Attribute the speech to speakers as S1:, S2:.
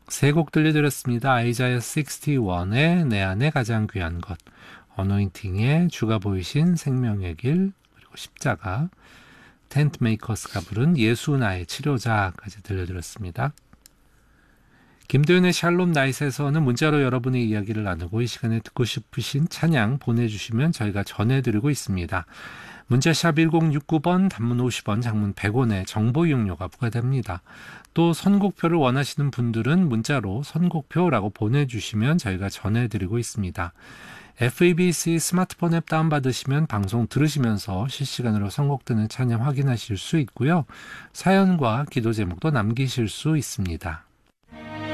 S1: 세 곡 들려드렸습니다. 아이자야 61의 내 안에 가장 귀한 것, 어노인팅의 주가 보이신 생명의 길, 그리고 십자가, 텐트 메이커스가 부른 예수 나의 치료자까지 들려드렸습니다. 김도윤의 샬롬 나잇에서는 문자로 여러분의 이야기를 나누고 이 시간에 듣고 싶으신 찬양 보내주시면 저희가 전해드리고 있습니다. 문자샵 1069번, 단문 50원, 장문 100원의 정보 이용료가 부과됩니다. 또 선곡표를 원하시는 분들은 문자로 선곡표라고 보내주시면 저희가 전해드리고 있습니다. FABC 스마트폰 앱 다운받으시면 방송 들으시면서 실시간으로 선곡되는 찬양 확인하실 수 있고요. 사연과 기도 제목도 남기실 수 있습니다.